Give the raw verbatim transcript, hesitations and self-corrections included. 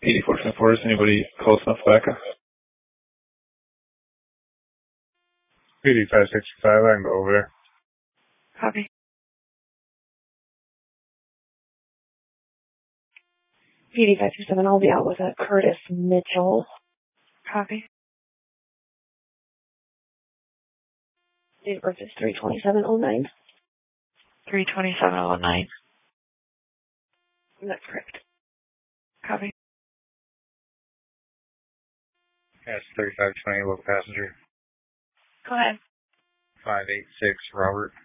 eighty-four twenty-four, is anybody close enough back? eighty-five sixty-five, I can go over there. Copy. eighty-five sixty-seven, I'll be out with a Curtis Mitchell. Copy. Date of birth is three twenty-seven oh nine. three twenty-seven oh nine. That's correct. Copy. Yes, thirty-five twenty, local passenger. Go ahead. five eight six, Robert.